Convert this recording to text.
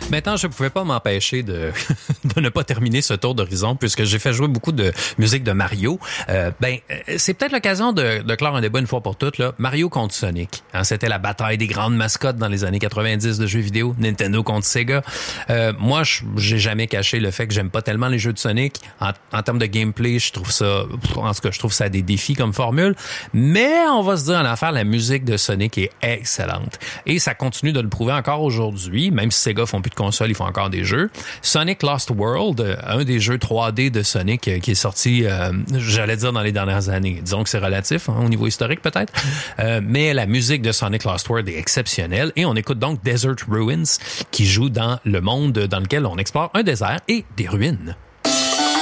Maintenant, je ne pouvais pas m'empêcher de ne pas terminer ce tour d'horizon puisque j'ai fait jouer beaucoup de musique de Mario. C'est peut-être l'occasion de clore un débat une fois pour toutes. Là. Mario contre Sonic. Hein, c'était la bataille des grandes mascottes dans les années 90 de jeux vidéo. Nintendo contre Sega. Moi, j'ai jamais caché le fait que j'aime pas tellement les jeux de Sonic. En termes de gameplay, je trouve ça... En tout cas, je trouve ça des défis comme formule. Mais on va se dire en affaire, la musique de Sonic est excellente. Et ça continue de le prouver encore aujourd'hui. Même si Sega font plus de consoles, ils font encore des jeux. Sonic Lost World, un des jeux 3D de Sonic qui est sorti, j'allais dire dans les dernières années. Disons que c'est relatif, hein, au niveau historique peut-être. Mais la musique de Sonic Lost World est exceptionnelle. Et on écoute donc Desert Ruins qui joue dans le monde dans lequel on explore un désert et des ruines.